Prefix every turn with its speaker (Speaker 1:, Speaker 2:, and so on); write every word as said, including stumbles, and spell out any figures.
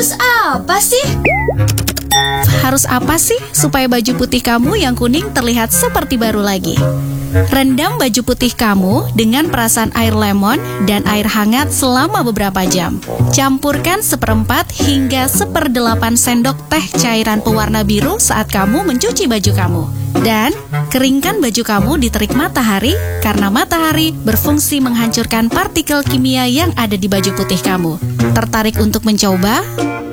Speaker 1: Harus apa sih?
Speaker 2: Harus apa sih supaya baju putih kamu yang kuning terlihat seperti baru lagi? Rendam baju putih kamu dengan perasan air lemon dan air hangat selama beberapa jam. Campurkan seperempat hingga seperdelapan sendok teh cairan pewarna biru saat kamu mencuci baju kamu. Dan keringkan baju kamu di terik matahari karena matahari berfungsi menghancurkan partikel kimia yang ada di baju putih kamu. Tertarik untuk mencoba?